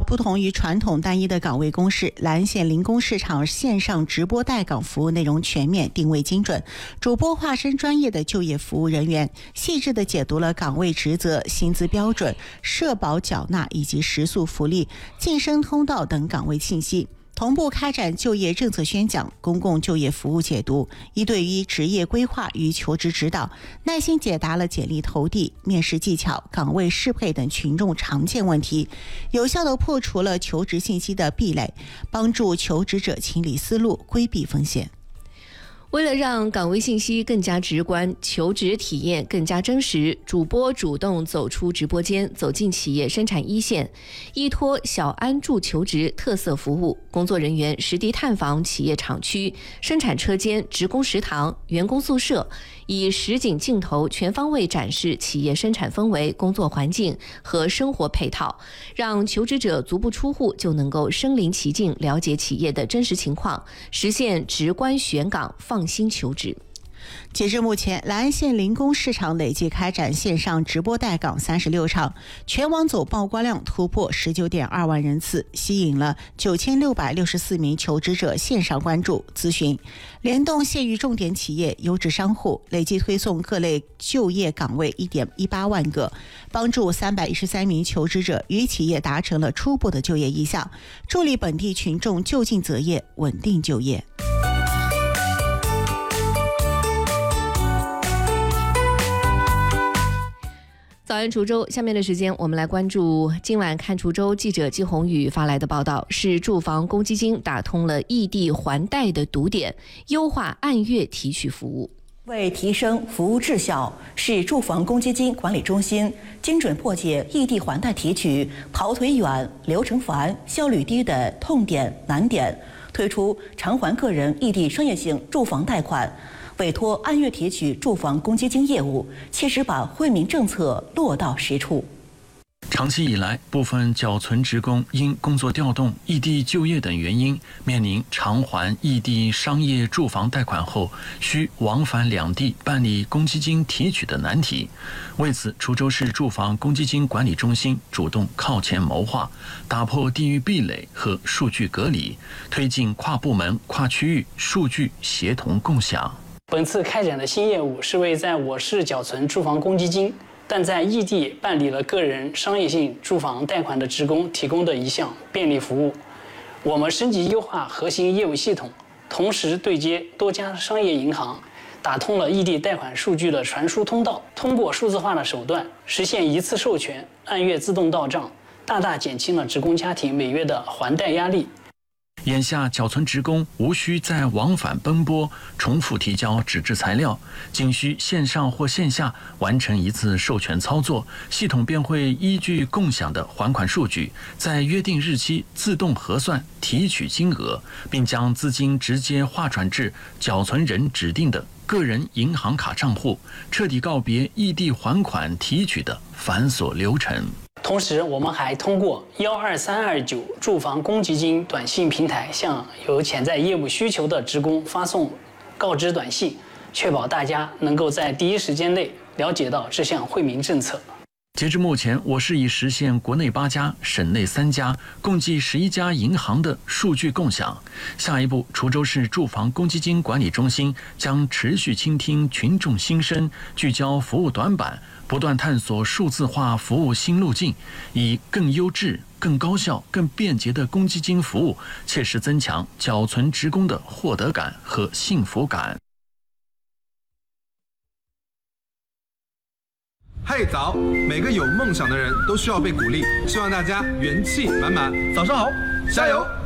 不同于传统单一的岗位公示，蓝县零工市场线上直播带岗服务内容全面、定位精准，主播化身专业的就业服务人员，细致地解读了岗位职责、薪资标准、社保缴纳以及食宿福利、晋升通道等岗位信息。同步开展就业政策宣讲、公共就业服务解读，一对一职业规划与求职指导，耐心解答了简历投递、面试技巧、岗位适配等群众常见问题，有效地破除了求职信息的壁垒，帮助求职者清理思路、规避风险。 为了让岗位信息更加直观，求职体验更加真实，主播主动走出直播间，走进企业生产一线，依托小安助求职特色服务，工作人员实地探访企业厂区、生产车间、职工食堂、员工宿舍，以实景镜头全方位展示企业生产氛围、工作环境和生活配套，让求职者足不出户就能够身临其境了解企业的真实情况，实现直观选岗、放心求职。 截至目前，兰安县零工市场累计开展线上直播带岗36场，全网总曝光量突破19.2万人次，吸引了9664名求职者线上关注咨询，联动县域重点企业、优质商户，累计推送各类就业岗位1.18万个，帮助313名求职者与企业达成了初步的就业意向，助力本地群众就近择业、稳定就业。 早安滁州，下面的时间我们来关注今晚看滁州记者季宏宇发来的报道，是住房公积金打通了异地还贷的堵点，优化按月提取服务。 为提升服务质效，市住房公积金管理中心精准破解异地还贷提取跑腿远、流程繁、效率低的痛点难点，推出偿还个人异地商业性住房贷款，委托按月提取住房公积金业务，切实把惠民政策落到实处。 长期以来，部分缴存职工因工作调动、异地就业等原因，面临偿还异地商业住房贷款后需往返两地办理公积金提取的难题。为此，滁州市住房公积金管理中心主动靠前谋划，打破地域壁垒和数据隔离，推进跨部门、跨区域数据协同共享。 本次开展的新业务是为在我市缴存住房公积金，但在异地办理了个人商业性住房贷款的职工提供的一项便利服务。我们升级优化核心业务系统，同时对接多家商业银行，打通了异地贷款数据的传输通道，通过数字化的手段实现一次授权、按月自动到账，大大减轻了职工家庭每月的还贷压力。 眼下，缴存职工无需再往返奔波、重复提交纸质材料，仅需线上或线下完成一次授权操作，系统便会依据共享的还款数据，在约定日期自动核算提取金额，并将资金直接划转至缴存人指定的个人银行卡账户，彻底告别异地还款提取的繁琐流程。 同时，我们还通过12329住房公积金短信平台，向有潜在业务需求的职工发送告知短信，确保大家能够在第一时间内了解到这项惠民政策。 截至目前，我市已实现国内8家、省内3家，共计11家银行的数据共享。下一步，滁州市住房公积金管理中心将持续倾听群众心声，聚焦服务短板，不断探索数字化服务新路径，以更优质、更高效、更便捷的公积金服务，切实增强缴存职工的获得感和幸福感。 嗨，早！每个有梦想的人都需要被鼓励，希望大家元气满满。早上好，加油！